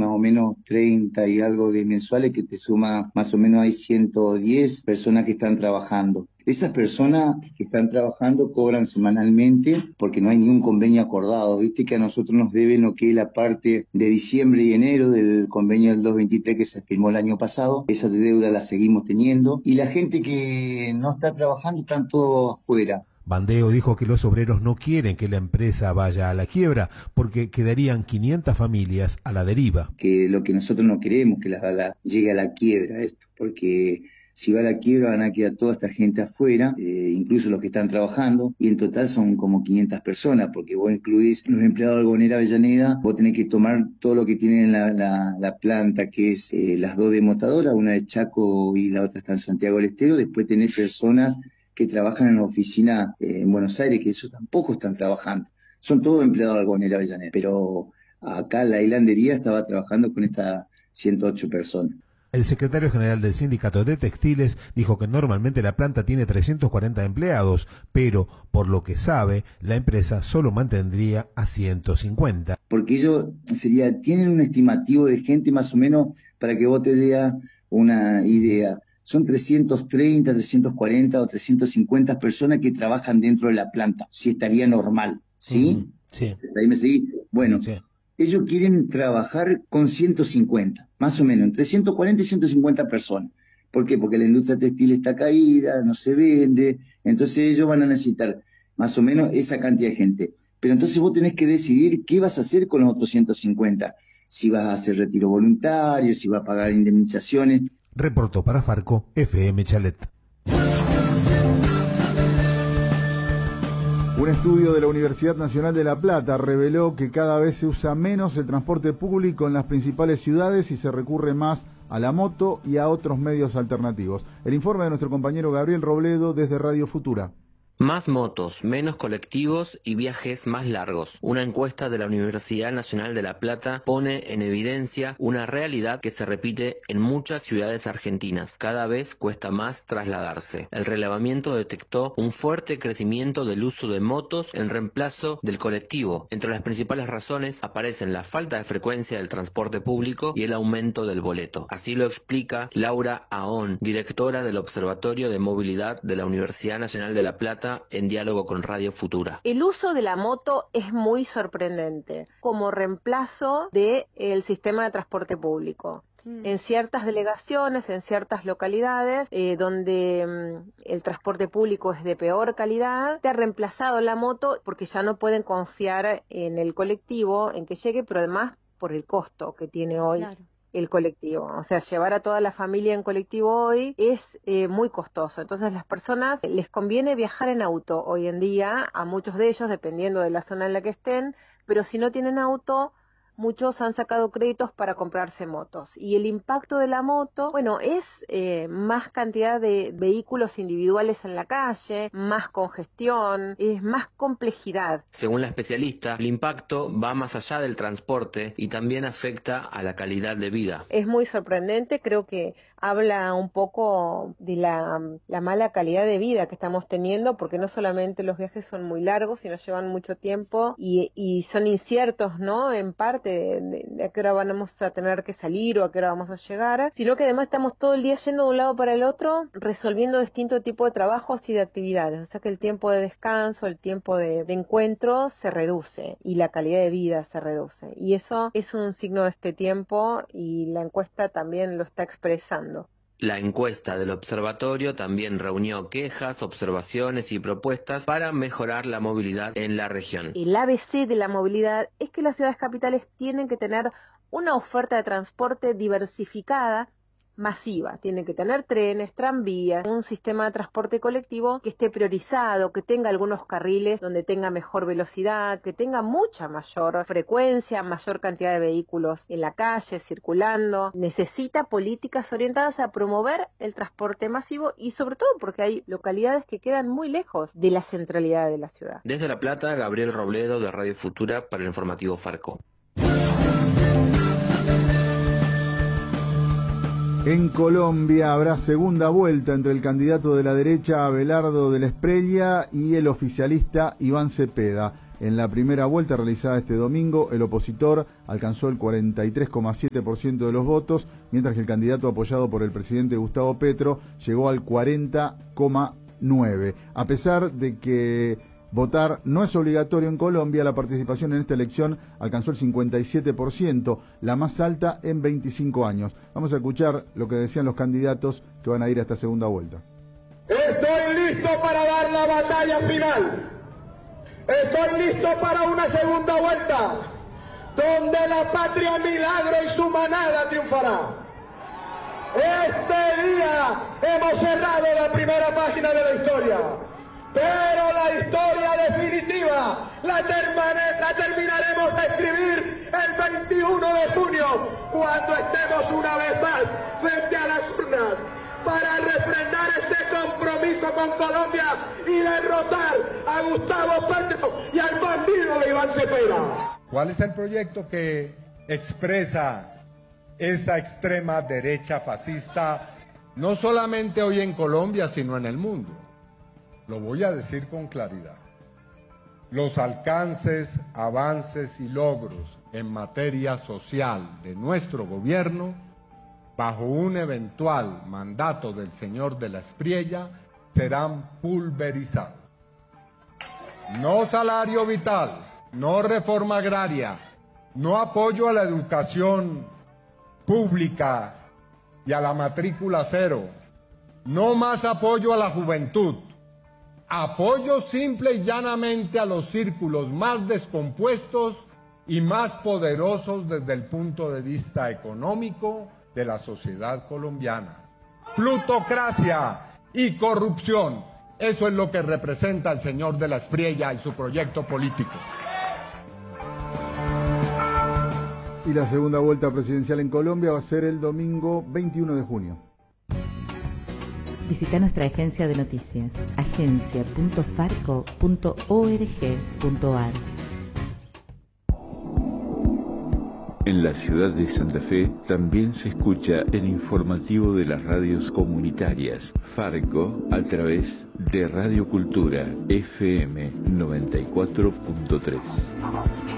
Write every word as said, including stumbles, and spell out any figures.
más o menos treinta y algo de mensuales, que te suma más o menos hay ciento diez personas que están trabajando. Esas personas que están trabajando cobran semanalmente porque no hay ningún convenio acordado. Viste que a nosotros nos deben lo que es la parte de diciembre y enero del convenio del doscientos veintitrés que se firmó el año pasado. Esa deuda la seguimos teniendo. Y la gente que no está trabajando están todos afuera. Bandeo dijo que los obreros no quieren que la empresa vaya a la quiebra porque quedarían quinientas familias a la deriva. Que lo que nosotros no queremos, que la, la, llegue a la quiebra esto, porque si va a la quiebra van a quedar toda esta gente afuera, eh, incluso los que están trabajando, y en total son como quinientas personas, porque vos incluís los empleados de Algonera Avellaneda, vos tenés que tomar todo lo que tiene la, la, la planta, que es eh, las dos demotadoras, una de Chaco y la otra está en Santiago del Estero, después tenés personas que trabajan en la oficina eh, en Buenos Aires, que eso tampoco están trabajando. Son todos empleados de Algonera Avellaneda, pero acá la hilandería estaba trabajando con estas ciento ocho personas. El secretario general del Sindicato de Textiles dijo que normalmente la planta tiene trescientos cuarenta empleados, pero por lo que sabe, la empresa solo mantendría a ciento cincuenta. Porque ellos sería, tienen un estimativo de gente más o menos para que vos te des una idea. Son trescientos treinta, trescientos cuarenta o trescientos cincuenta personas que trabajan dentro de la planta, si estaría normal, ¿sí? Uh-huh. Sí. Ahí me seguí. Bueno, sí. Ellos quieren trabajar con ciento cincuenta, más o menos, entre ciento cuarenta y ciento cincuenta personas. ¿Por qué? Porque la industria textil está caída, no se vende, entonces ellos van a necesitar más o menos esa cantidad de gente. Pero entonces vos tenés que decidir qué vas a hacer con los otros ciento cincuenta. Si vas a hacer retiro voluntario, si vas a pagar indemnizaciones. Reportó para Farco, F M Chalet. Un estudio de la Universidad Nacional de La Plata reveló que cada vez se usa menos el transporte público en las principales ciudades y se recurre más a la moto y a otros medios alternativos. El informe de nuestro compañero Gabriel Robledo desde Radio Futura. Más motos, menos colectivos y viajes más largos. Una encuesta de la Universidad Nacional de La Plata pone en evidencia una realidad que se repite en muchas ciudades argentinas. Cada vez cuesta más trasladarse. El relevamiento detectó un fuerte crecimiento del uso de motos en reemplazo del colectivo. Entre las principales razones aparecen la falta de frecuencia del transporte público y el aumento del boleto. Así lo explica Laura Aón, directora del Observatorio de Movilidad de la Universidad Nacional de La Plata, en diálogo con Radio Futura. El uso de la moto es muy sorprendente como reemplazo del sistema de transporte público. Mm. En ciertas delegaciones, en ciertas localidades eh, donde mm, el transporte público es de peor calidad, te ha reemplazado la moto porque ya no pueden confiar en el colectivo, en que llegue, pero además por el costo que tiene hoy. Claro. El colectivo, o sea, llevar a toda la familia en colectivo hoy es eh, muy costoso, entonces las personas les conviene viajar en auto hoy en día, a muchos de ellos, dependiendo de la zona en la que estén, pero si no tienen auto, muchos han sacado créditos para comprarse motos. Y el impacto de la moto, bueno, es eh, más cantidad de vehículos individuales en la calle, más congestión, es más complejidad. Según la especialista, el impacto va más allá del transporte y también afecta a la calidad de vida. Es muy sorprendente, creo que habla un poco de la, la mala calidad de vida que estamos teniendo, porque no solamente los viajes son muy largos, sino llevan mucho tiempo y, y son inciertos, ¿no? En parte de, de, de a qué hora vamos a tener que salir o a qué hora vamos a llegar, sino que además estamos todo el día yendo de un lado para el otro, resolviendo distintos tipos de trabajos y de actividades, o sea que el tiempo de descanso, el tiempo de, de encuentro se reduce y la calidad de vida se reduce, y eso es un signo de este tiempo y la encuesta también lo está expresando. La encuesta del observatorio también reunió quejas, observaciones y propuestas para mejorar la movilidad en la región. El A B C de la movilidad es que las ciudades capitales tienen que tener una oferta de transporte diversificada, masiva. Tienen que tener trenes, tranvías, un sistema de transporte colectivo que esté priorizado, que tenga algunos carriles donde tenga mejor velocidad, que tenga mucha mayor frecuencia, mayor cantidad de vehículos en la calle, circulando. Necesita políticas orientadas a promover el transporte masivo y sobre todo porque hay localidades que quedan muy lejos de la centralidad de la ciudad. Desde La Plata, Gabriel Robledo de Radio Futura para el informativo Farco. En Colombia habrá segunda vuelta entre el candidato de la derecha Abelardo de la Espriella y el oficialista Iván Cepeda. En la primera vuelta realizada este domingo, el opositor alcanzó el cuarenta y tres coma siete por ciento de los votos, mientras que el candidato apoyado por el presidente Gustavo Petro llegó al cuarenta coma nueve por ciento. A pesar de que votar no es obligatorio en Colombia, la participación en esta elección alcanzó el cincuenta y siete por ciento, la más alta en veinticinco años. Vamos a escuchar lo que decían los candidatos que van a ir a esta segunda vuelta. Estoy listo para dar la batalla final. Estoy listo para una segunda vuelta, donde la patria milagro y su manada triunfará. Este día hemos cerrado la primera página de la historia, pero la historia definitiva la, termine, la terminaremos de escribir el veintiuno de junio, cuando estemos una vez más frente a las urnas, para refrendar este compromiso con Colombia y derrotar a Gustavo Petro y al bandido de Iván Cepeda. ¿Cuál es el proyecto que expresa esa extrema derecha fascista, no solamente hoy en Colombia, sino en el mundo? Lo voy a decir con claridad. Los alcances, avances y logros en materia social de nuestro gobierno, bajo un eventual mandato del señor de la Espriella, serán pulverizados. No salario vital, no reforma agraria, no apoyo a la educación pública y a la matrícula cero, no más apoyo a la juventud, apoyo simple y llanamente a los círculos más descompuestos y más poderosos desde el punto de vista económico de la sociedad colombiana. Plutocracia y corrupción, eso es lo que representa el señor de la Espriella y su proyecto político. Y la segunda vuelta presidencial en Colombia va a ser el domingo veintiuno de junio. Visita nuestra agencia de noticias, agencia punto farco punto org punto ar. En la ciudad de Santa Fe también se escucha el informativo de las radios comunitarias Farco a través de Radio Cultura F M noventa y cuatro punto tres.